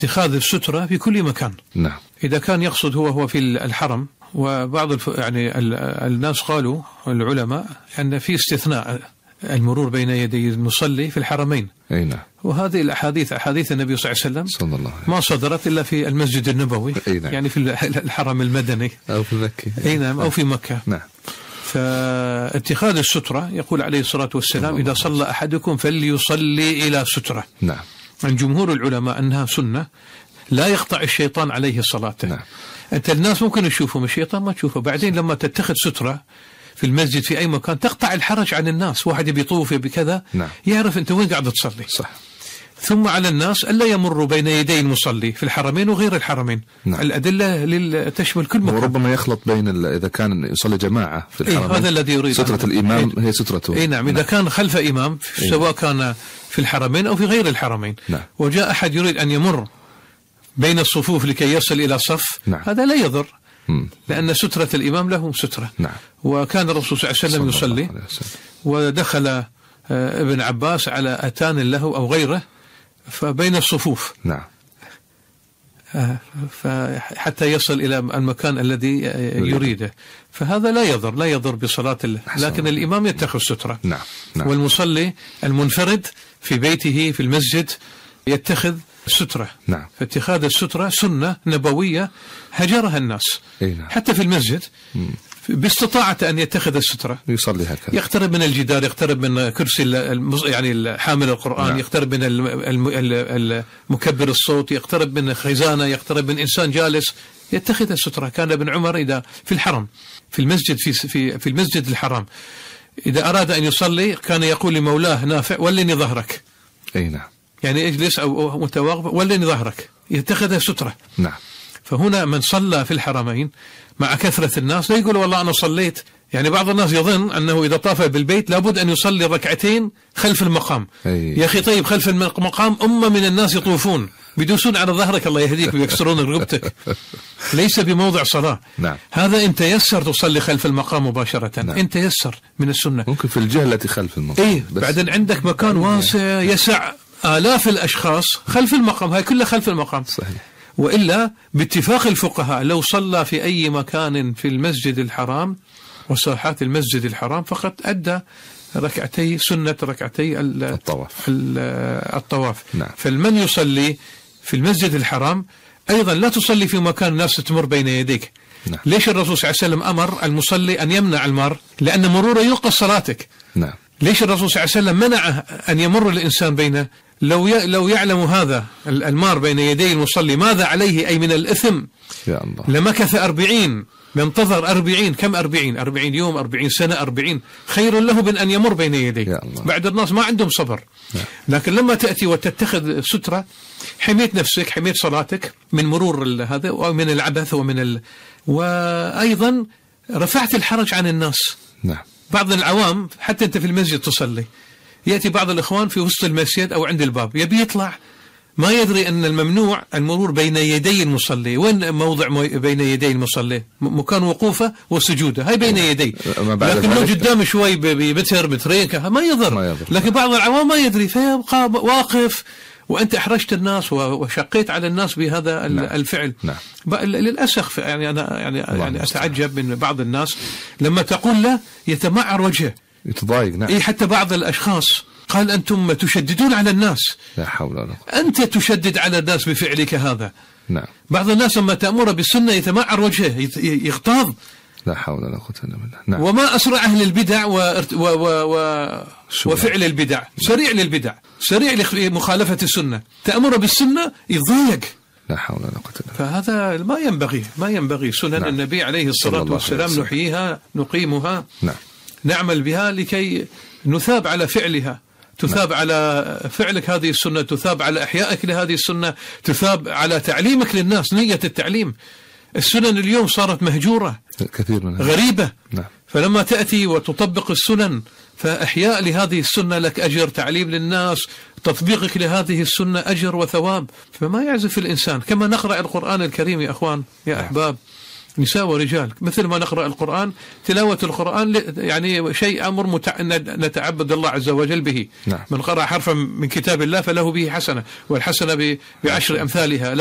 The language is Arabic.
اتخاذ السترة في كل مكان. نعم. إذا كان يقصد هو في الحرم، وبعض يعني الناس قالوا العلماء أن في استثناء المرور بين يدي المصلي في الحرمين. أي نعم. وهذه الأحاديث أحاديث النبي صلى الله عليه وسلم صلى الله عليه ما صدرت إلا في المسجد النبوي. نعم. يعني في الحرم المدني أو في مكة. أي نعم. أو في مكة. نعم. فاتخاذ السترة يقول عليه الصلاة والسلام إذا صلى أحدكم فليصلي إلى سترة. نعم. عن جمهور العلماء أنها سنة لا يقطع الشيطان عليه صلاته. نعم. أنت الناس ممكن يشوفهم، الشيطان ما تشوفه. بعدين لما تتخذ سترة في المسجد في أي مكان تقطع الحرج عن الناس. واحد بيطوف بكذا نعم. يعرف أنت وين قاعد تصلي. صح. ثم على الناس ألا يمروا بين يدي المصلي في الحرمين وغير الحرمين. نعم. الأدلة تشمل كل مكان. وربما يخلط بين إذا كان يصلي جماعة في الحرمين. هذا الذي يريد. سترة الإمام هي سترته. أي نعم. إذا كان خلف إمام سواء كان في الحرمين أو في غير الحرمين. نعم. وجاء أحد يريد أن يمر بين الصفوف لكي يصل إلى صف. نعم. هذا لا يضر. لأن سترة الإمام له سترة. نعم. وكان الرسول صلى الله عليه وسلم يصلي ودخل ابن عباس على أتان له أو غيره فبين الصفوف. نعم. حتى يصل إلى المكان الذي يريده. فهذا لا يضر بصلاة لكن الإمام يتخذ سترة. نعم. نعم. والمصلي المنفرد في بيته في المسجد يتخذ سترة. نعم. فاتخاذ السترة سنة نبوية هجرها الناس. نعم. حتى في المسجد باستطاعة أن يتخذ السترة يصلي هكذا، يقترب من الجدار، يقترب من كرسي يعني حامل القرآن. نعم. يقترب من المكبر الصوت، يقترب من خزانة، يقترب من إنسان جالس، يتخذ السترة. كان ابن عمر إذا في الحرم في المسجد في المسجد الحرام إذا أراد أن يصلي كان يقول لمولاه نافع ولني ظهرك. أي نعم. يعني اجلس أو متواقف ولني ظهرك، يتخذ سترة. نعم. فهنا من صلى في الحرمين مع كثرة الناس لا يقول والله أنا صليت. يعني بعض الناس يظن أنه إذا طاف بالبيت لابد أن يصلي ركعتين خلف المقام. يا أخي طيب خلف المقام أمة من الناس يطوفون بيدوسون على ظهرك الله يهديك ويكسرون رقبتك. ليس بموضع صلاة. نعم. هذا أنت يسر تصلي خلف المقام مباشرة. نعم. أنت يسر من السنة. ممكن في الجهة التي خلف المقام. إيه بعدين عندك مكان واسع يسع آلاف الأشخاص خلف المقام، هاي كلها خلف المقام. صحيح. وإلا باتفاق الفقهاء لو صلى في أي مكان في المسجد الحرام وساحات المسجد الحرام فقد أدى سنة ركعتي الطواف. نعم. فالمن يصلي في المسجد الحرام أيضا لا تصلي في مكان الناس تمر بين يديك. نعم. ليش الرسول صلى الله عليه وسلم أمر المصلي أن يمنع المار؟ لأن مروره ينقص صلاتك. نعم. ليش الرسول صلى الله عليه وسلم منع أن يمر الإنسان بينه؟ لو يعلم هذا المار بين يدي المصلي ماذا عليه أي من الإثم يا الله لمكث 40 ينتظر 40 كم 40 يوم 40 سنة 40 خير له من أن يمر بين يديه. بعد الناس ما عندهم صبر. لكن لما تأتي وتتخذ سترة حميت نفسك حميت صلاتك من مرور هذا ومن العبث وأيضا رفعت الحرج عن الناس. نعم. بعض العوام حتى أنت في المسجد تصلي يأتي بعض الإخوان في وسط المسجد أو عند الباب يبي يطلع ما يدري أن الممنوع المرور بين يدي المصلي. وين موضع بين يدي المصلي؟ مكان وقوفه وسجوده هاي بين يدي، لكن لو قدام شوي بمتر مترين ما يضر. لكن بعض العوام ما يدري فيبقى واقف وأنت أحرجت الناس وشقيت على الناس بهذا الفعل. نعم. للأسف يعني أنا يعني أتعجب من بعض الناس لما تقول له يتمعر وجهه يتضايق. نعم. حتى بعض الأشخاص قال أنتم تشددون على الناس. لا حول ولا قوة. أنت تشدد على الناس بفعلك هذا. نعم. بعض الناس لما تأمر بالسنة يتمعر وجهه يغتاظ. لا حول ولا قوة إلا بالله. نعم. وما أسرع أهل البدع وفعل البدع سريع للبدع سريع لمخالفة السنة. تأمر بالسنة يضايق. لا حول ولا قوة إلا بالله. فهذا ما ينبغي سنن. نعم. النبي عليه الصلاة والسلام نحييها نقيمها. نعم. نعمل بها لكي نثاب على فعلها. تثاب على فعلك هذه السنة، تثاب على إحيائك لهذه السنة، تثاب على تعليمك للناس. نية التعليم. السنن اليوم صارت مهجورة كثير منها غريبة. نعم. فلما تأتي وتطبق السنن فإحياء لهذه السنة لك أجر، تعليم للناس، تطبيقك لهذه السنة أجر وثواب. فما يعزف الإنسان كما نقرأ القرآن الكريم يا أخوان يا أحباب نساء ورجال، مثل ما نقرأ القرآن. تلاوة القرآن يعني شيء أمر نتعبد الله عز وجل به. نعم. من قرأ حرفا من كتاب الله فله به حسنة، والحسنة ب10 أمثالها.